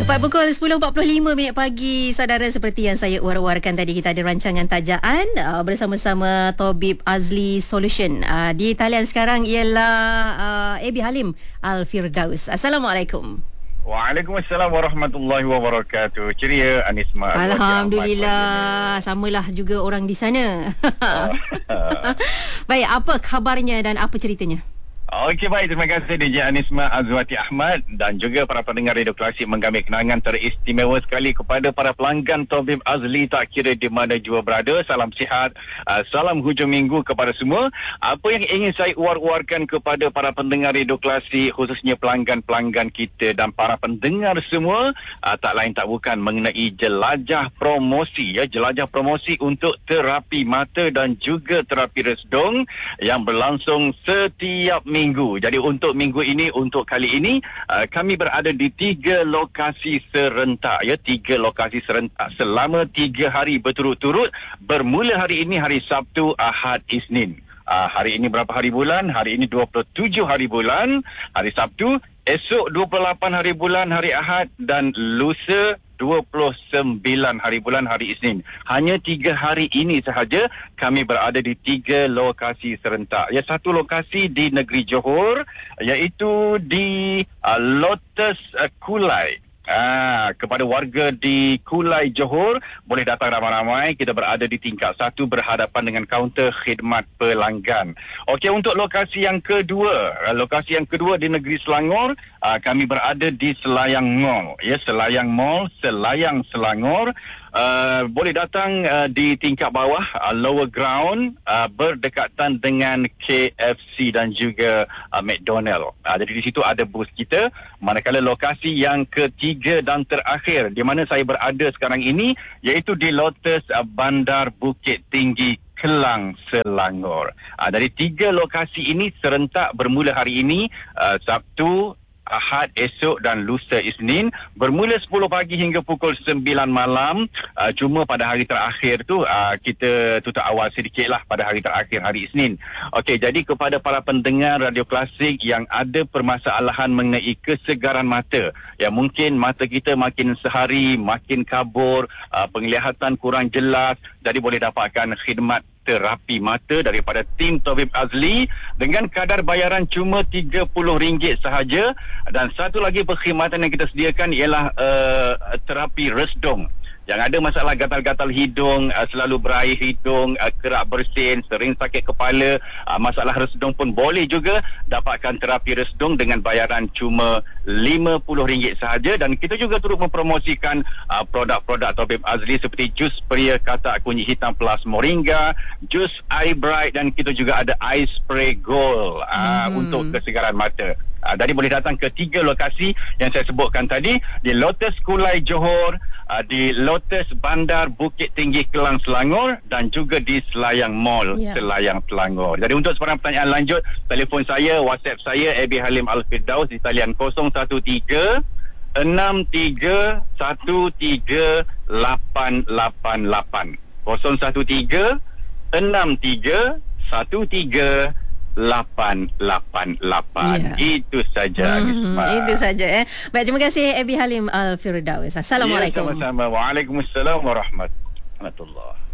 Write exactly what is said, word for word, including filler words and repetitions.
Tepat pukul sepuluh empat puluh lima minit pagi, saudara, seperti yang saya war-warkan tadi, kita ada rancangan tajaan uh, bersama-sama Tabib Azli Solution. Uh, di talian sekarang ialah uh, Abi Halim Al-Firdaus. Assalamualaikum. Waalaikumsalam warahmatullahi wabarakatuh. Ceria Anisma. Alhamdulillah, samalah juga orang di sana. Baik, apa kabarnya dan apa ceritanya? Okey, baik. Terima kasih D J Anisma Azwati Ahmad dan juga para pendengar Radio Klasik mengambil kenangan teristimewa sekali kepada para pelanggan Tabib Azli tak kira di mana jua berada. Salam sihat, uh, salam hujung minggu kepada semua. Apa yang ingin saya uar-uarkan kepada para pendengar Radio Klasik, khususnya pelanggan-pelanggan kita dan para pendengar semua, uh, tak lain tak bukan mengenai jelajah promosi, ya, jelajah promosi untuk terapi mata dan juga terapi resdung yang berlangsung setiap minggu. minggu. Jadi untuk minggu ini, untuk kali ini, uh, kami berada di tiga lokasi serentak, ya, tiga lokasi serentak selama tiga hari berturut-turut, bermula hari ini, hari Sabtu, Ahad, Isnin. Uh, hari ini berapa hari bulan? Hari ini dua puluh tujuh hari bulan, hari Sabtu. Esok dua puluh lapan hari bulan, hari Ahad, dan lusa dua puluh sembilan hari bulan, hari Isnin. Hanya tiga hari ini sahaja kami berada di tiga lokasi serentak. Ya, satu lokasi di negeri Johor, iaitu di uh, Lotus uh, Kulai. Ah, kepada warga di Kulai Johor, boleh datang ramai-ramai. Kita berada di tingkat satu berhadapan dengan kaunter khidmat pelanggan. Okey, untuk lokasi yang kedua, lokasi yang kedua di negeri Selangor, ah, kami berada di Selayang Mall. Ya, Selayang Mall, Selayang Selangor. Uh, boleh datang uh, di tingkat bawah, uh, lower ground, uh, berdekatan dengan K F C dan juga uh, McDonald. Uh, jadi di situ ada booth kita. Manakala lokasi yang ketiga dan terakhir di mana saya berada sekarang ini, iaitu di Lotus uh, Bandar Bukit Tinggi, Kelang, Selangor. Uh, dari tiga lokasi ini serentak bermula hari ini, uh, Sabtu, Ahad, esok dan lusa Isnin, bermula sepuluh pagi hingga pukul sembilan malam. Uh, cuma pada hari terakhir tu uh, kita tutup awal sedikitlah pada hari terakhir, hari Isnin. Okey, jadi kepada para pendengar Radio Klasik yang ada permasalahan mengenai kesegaran mata, ya, mungkin mata kita makin sehari makin kabur, uh, penglihatan kurang jelas, jadi boleh dapatkan khidmat terapi mata daripada tim Tabib Azli dengan kadar bayaran cuma tiga puluh ringgit sahaja. Dan satu lagi perkhidmatan yang kita sediakan ialah uh, terapi resdung. Yang ada masalah gatal-gatal hidung, uh, selalu berair hidung, uh, kerak bersin, sering sakit kepala, uh, masalah resdung pun boleh juga dapatkan terapi resdung dengan bayaran cuma lima puluh ringgit sahaja. Dan kita juga turut mempromosikan uh, produk-produk Tabib Azli seperti jus pria katak kunyit hitam plus moringa, jus eye bright, dan kita juga ada eye spray gold uh, hmm. untuk kesegaran mata. Uh, jadi boleh datang ke tiga lokasi yang saya sebutkan tadi, di Lotus Kulai Johor, uh, di Lotus Bandar Bukit Tinggi Kelang Selangor, dan juga di Selayang Mall, yeah. Selayang Selangor. Jadi untuk sebarang pertanyaan lanjut, telefon saya, WhatsApp saya, Abi Halim Al-Firdaus di talian kosong satu tiga enam tiga satu tiga lapan lapan lapan, kosong satu tiga enam tiga satu tiga lapan lapan lapan. Yeah. Itu saja. Hmm, itu saja, eh. Baik, terima kasih Abi Halim Al-Firdaus. Assalamualaikum. Ya, sama-sama. Waalaikumsalam warahmatullahi wabarakatuh.